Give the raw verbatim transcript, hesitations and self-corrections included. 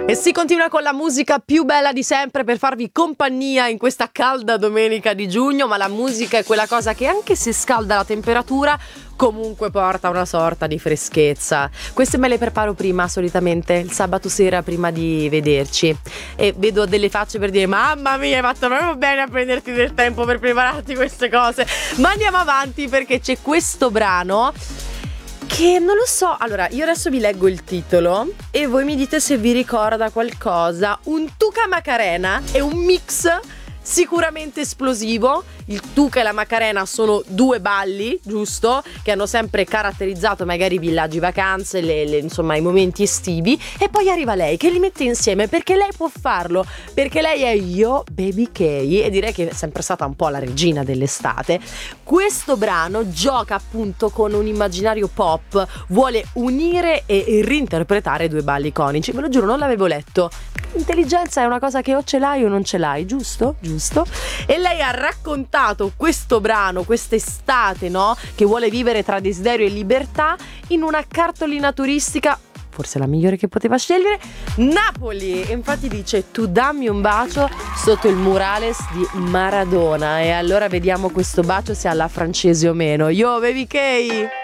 E si continua con la musica più bella di sempre per farvi compagnia in questa calda domenica di giugno, ma la musica è quella cosa che anche se scalda la temperatura comunque porta una sorta di freschezza. Queste me le preparo prima, solitamente il sabato sera prima di vederci, e vedo delle facce per dire mamma mia, hai fatto proprio bene a prenderti del tempo per prepararti queste cose. Ma andiamo avanti perché c'è questo brano che non lo so. Allora, io adesso vi leggo il titolo e voi mi dite se vi ricorda qualcosa. Un Tuca Macarena è un mix sicuramente esplosivo. Il Tuca e la Macarena sono due balli, giusto? Che hanno sempre caratterizzato magari i villaggi vacanze, le, le, insomma i momenti estivi. E poi arriva lei che li mette insieme perché lei può farlo, perché lei è Yo Baby K e direi che è sempre stata un po' la regina dell'estate. Questo brano gioca appunto con un immaginario pop, vuole unire e reinterpretare due balli iconici. Ve lo giuro, non l'avevo letto. Intelligenza è una cosa che o ce l'hai o non ce l'hai, giusto? Giusto? E lei ha raccontato questo brano, quest'estate, no? Che vuole vivere tra desiderio e libertà in una cartolina turistica, forse la migliore che poteva scegliere, Napoli. E infatti dice tu dammi un bacio sotto il murales di Maradona. E allora vediamo questo bacio se alla francese o meno. Yo Baby K.